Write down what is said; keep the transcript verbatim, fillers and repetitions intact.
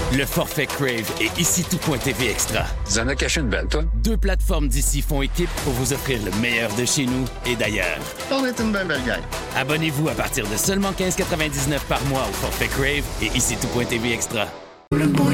Le forfait Crave et ici tout.tv Extra. Tu en as caché une belle, toi? Deux plateformes d'ici font équipe pour vous offrir le meilleur de chez nous et d'ailleurs. On est une belle belle gang. Abonnez-vous à partir de seulement quinze quatre-vingt-dix-neuf par mois au forfait Crave et ici tout.tv Extra. Le beau